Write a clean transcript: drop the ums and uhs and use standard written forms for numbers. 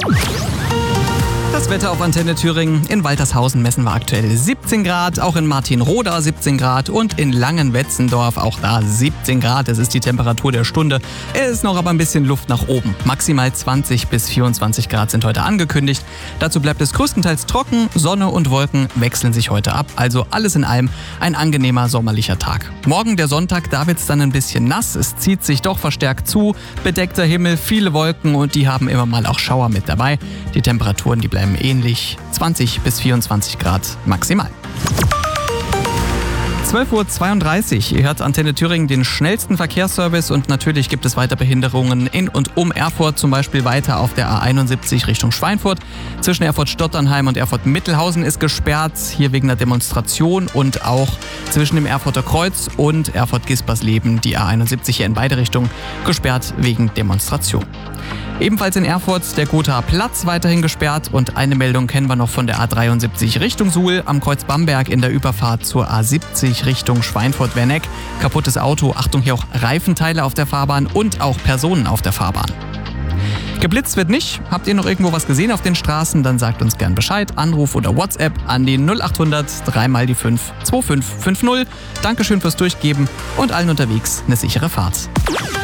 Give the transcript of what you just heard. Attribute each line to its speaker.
Speaker 1: Das Wetter auf Antenne Thüringen. In Waltershausen messen wir aktuell 17 Grad, auch in Martinroda 17 Grad und in Langenwetzendorf auch da 17 Grad. Das ist die Temperatur der Stunde. Es ist noch aber ein bisschen Luft nach oben. Maximal 20 bis 24 Grad sind heute angekündigt. Dazu bleibt es größtenteils trocken. Sonne und Wolken wechseln sich heute ab. Also alles in allem ein angenehmer sommerlicher Tag. Morgen der Sonntag, da wird es dann ein bisschen nass. Es zieht sich doch verstärkt zu. Bedeckter Himmel, viele Wolken und die haben immer mal auch Schauer mit dabei. Die Temperaturen, die bleiben ähnlich, 20 bis 24 Grad maximal. 12.32 Uhr, ihr hört Antenne Thüringen, den schnellsten Verkehrsservice und natürlich gibt es weiter Behinderungen in und um Erfurt, zum Beispiel weiter auf der A71 Richtung Schweinfurt. Zwischen Erfurt-Stotternheim und Erfurt-Mittelhausen ist gesperrt, hier wegen der Demonstration und auch zwischen dem Erfurter Kreuz und Erfurt-Gispersleben die A71 hier in beide Richtungen gesperrt wegen Demonstration. Ebenfalls in Erfurt der Gothaer Platz weiterhin gesperrt und eine Meldung kennen wir noch von der A73 Richtung Suhl am Kreuz Bamberg in der Überfahrt zur A70 Richtung Schweinfurt-Werneck. Kaputtes Auto, Achtung hier auch Reifenteile auf der Fahrbahn und auch Personen auf der Fahrbahn. Geblitzt wird nicht. Habt ihr noch irgendwo was gesehen auf den Straßen? Dann sagt uns gern Bescheid. Anruf oder WhatsApp an die 0800 3x5 2550. Dankeschön fürs Durchgeben und allen unterwegs eine sichere Fahrt.